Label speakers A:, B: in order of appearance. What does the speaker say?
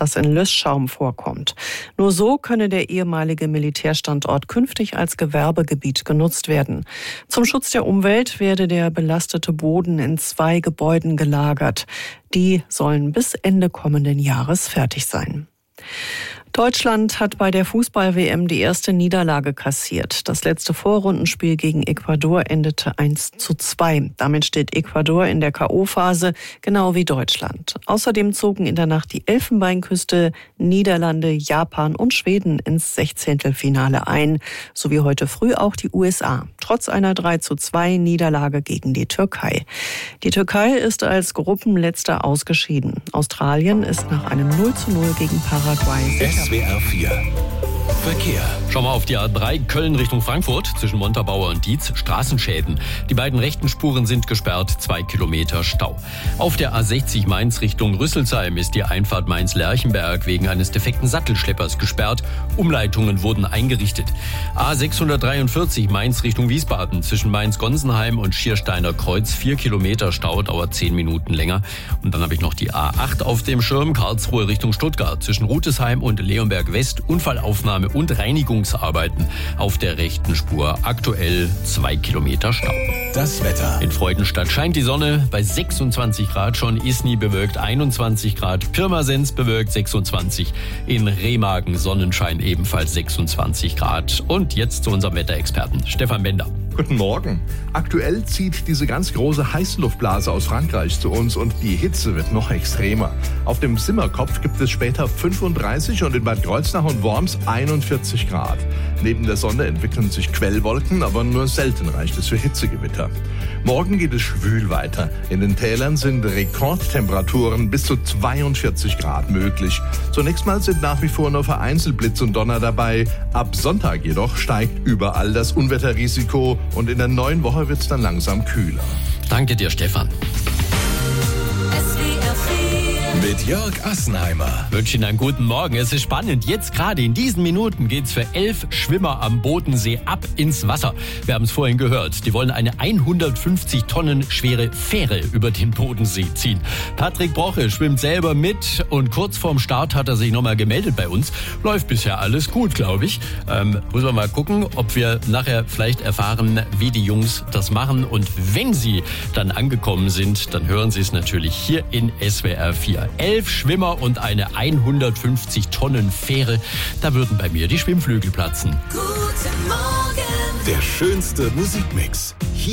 A: das in Löschschaum vorkommt. Nur so könne der ehemalige Militärstandort künftig als Gewerbegebiet genutzt werden. Zum Schutz der Umwelt werde der belastete Boden in 2 Gebäuden gelagert. Die sollen bis Ende kommenden Jahres fertig sein. Deutschland hat bei der Fußball-WM die erste Niederlage kassiert. Das letzte Vorrundenspiel gegen Ecuador endete 1:2. Damit steht Ecuador in der K.O.-Phase, genau wie Deutschland. Außerdem zogen in der Nacht die Elfenbeinküste, Niederlande, Japan und Schweden ins Sechzehntelfinale ein, sowie heute früh auch die USA, trotz einer 3:2 Niederlage gegen die Türkei. Die Türkei ist als Gruppenletzter ausgeschieden. Australien ist nach einem 0:0 gegen Paraguay sicher.
B: SWR 4 Verkehr.
C: Schauen wir auf die A3 Köln Richtung Frankfurt zwischen Montabaur und Dietz. Straßenschäden. Die beiden rechten Spuren sind gesperrt, 2 Kilometer Stau. Auf der A60 Mainz Richtung Rüsselsheim ist die Einfahrt Mainz-Lerchenberg wegen eines defekten Sattelschleppers gesperrt. Umleitungen wurden eingerichtet. A643 Mainz Richtung Wiesbaden zwischen Mainz-Gonsenheim und Schiersteiner Kreuz 4 Kilometer Stau, dauert 10 Minuten länger. Und dann habe ich noch die A8 auf dem Schirm, Karlsruhe Richtung Stuttgart zwischen Rutesheim und Leonberg West. Unfallaufnahme und Reinigungsarbeiten auf der rechten Spur. Aktuell 2 Kilometer Stau.
B: Das Wetter.
C: In Freudenstadt scheint die Sonne bei 26 Grad schon. Isny bewölkt 21 Grad. Pirmasens bewölkt 26. In Remagen Sonnenschein ebenfalls 26 Grad. Und jetzt zu unserem Wetterexperten Stefan Bender.
D: Guten Morgen. Aktuell zieht diese ganz große Heißluftblase aus Frankreich zu uns und die Hitze wird noch extremer. Auf dem Simmerkopf gibt es später 35 und in Bad Kreuznach und Worms 41 Grad. Neben der Sonne entwickeln sich Quellwolken, aber nur selten reicht es für Hitzegewitter. Morgen geht es schwül weiter. In den Tälern sind Rekordtemperaturen bis zu 42 Grad möglich. Zunächst mal sind nach wie vor nur vereinzelt Blitz und Donner dabei. Ab Sonntag jedoch steigt überall das Unwetterrisiko und in der neuen Woche wird es dann langsam kühler.
C: Danke dir, Stefan.
B: Mit Jörg Assenheimer.
C: Ich wünsche Ihnen einen guten Morgen. Es ist spannend. Jetzt gerade in diesen Minuten geht's für 11 Schwimmer am Bodensee ab ins Wasser. Wir haben es vorhin gehört. Die wollen eine 150 Tonnen schwere Fähre über den Bodensee ziehen. Patrick Broche schwimmt selber mit und kurz vorm Start hat er sich nochmal gemeldet bei uns. Läuft bisher alles gut, glaube ich. Muss man mal gucken, ob wir nachher vielleicht erfahren, wie die Jungs das machen. Und wenn sie dann angekommen sind, dann hören Sie es natürlich hier in SWR 4. 11 Schwimmer und eine 150 Tonnen Fähre. Da würden bei mir die Schwimmflügel platzen.
B: Guten Morgen. Der schönste Musikmix. Hier